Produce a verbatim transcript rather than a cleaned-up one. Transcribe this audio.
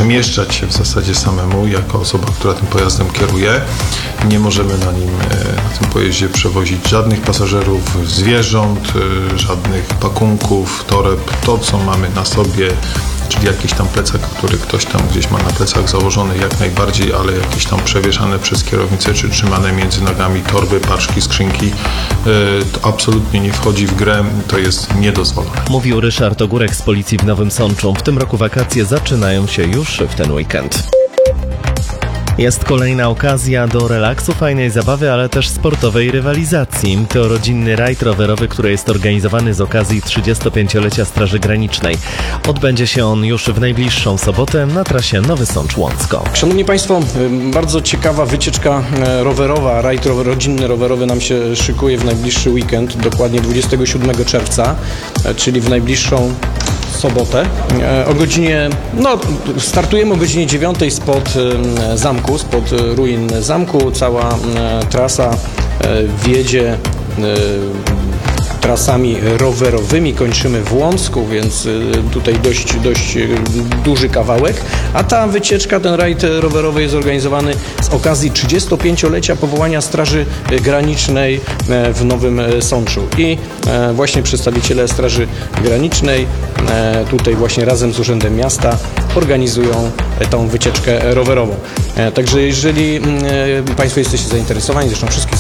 przemieszczać się w zasadzie samemu, jako osoba, która tym pojazdem kieruje. Nie możemy na nim, na tym pojeździe przewozić żadnych pasażerów, zwierząt, żadnych pakunków, toreb. To, co mamy na sobie, czyli jakiś tam plecak, który ktoś tam gdzieś ma na plecach założony, jak najbardziej, ale jakieś tam przewieszane przez kierownicę, czy trzymane między nogami torby, paczki, skrzynki, to absolutnie nie wchodzi w grę, to jest niedozwolone. Mówił Ryszard Ogórek z Policji w Nowym Sączu. W tym roku wakacje zaczynają się już w ten weekend. Jest kolejna okazja do relaksu, fajnej zabawy, ale też sportowej rywalizacji. To rodzinny rajd rowerowy, który jest organizowany z okazji trzydziestopięciolecia Straży Granicznej. Odbędzie się on już w najbliższą sobotę na trasie Nowy Sącz-Łącko. Szanowni Państwo, bardzo ciekawa wycieczka rowerowa, rajd rodzinny rowerowy nam się szykuje w najbliższy weekend, dokładnie dwudziestego siódmego czerwca, czyli w najbliższą sobotę. O godzinie, no startujemy o godzinie dziewiątej spod zamku, spod ruin zamku. Cała trasa wiedzie trasami rowerowymi, kończymy w Łącku, więc tutaj dość, dość duży kawałek, a ta wycieczka, ten rajd rowerowy jest organizowany z okazji trzydziestopięciolecia powołania Straży Granicznej w Nowym Sączu i właśnie przedstawiciele Straży Granicznej tutaj właśnie razem z Urzędem Miasta organizują tą wycieczkę rowerową. Także jeżeli Państwo jesteście zainteresowani, zresztą wszystkie